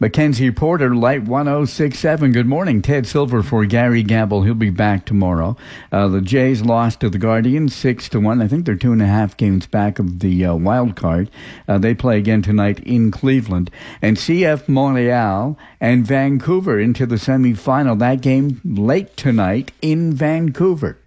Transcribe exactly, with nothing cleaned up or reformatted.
Mackenzie Porter, Light one oh six point seven. Good morning. Ted Silver for Gary Gamble. He'll be back tomorrow. Uh, the Jays lost to the Guardians six to one. I think they're two and a half games back of the uh, wild card. Uh, they play again tonight in Cleveland. And C F Montreal and Vancouver into the semifinal. That game late tonight in Vancouver.